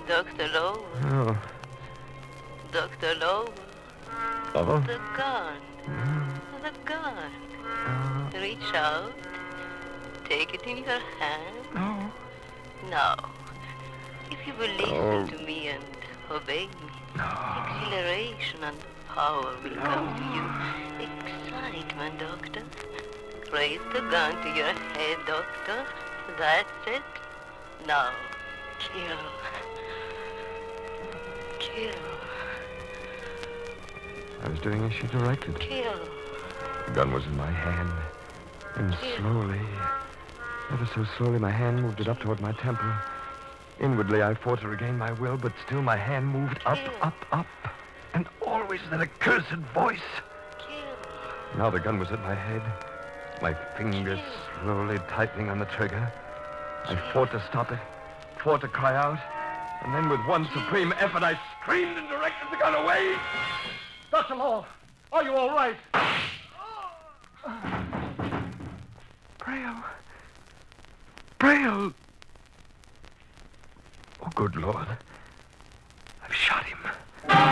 Dr. Lowe. Oh. Dr. Lowe. Oh. The gun. The gun. Reach out. Take it in your hand. No. Now, if you will listen to me and obey me, exhilaration and power will come to you. Excitement, Doctor. Raise the gun to your head, Doctor. That's it. Now, kill. Kill. I was doing as she directed. Kill. The gun was in my hand. And slowly, ever so slowly, my hand moved it up toward my temple. Inwardly, I fought to regain my will, but still my hand moved up, up. And always that accursed voice. Kill. Now the gun was at my head. My fingers slowly tightening on the trigger. I fought to stop it, fought to cry out. And then with one supreme effort, I screamed and directed the gun away. Dr. Law, are you all right? Braille. Braille. Oh, good Lord. I've shot him.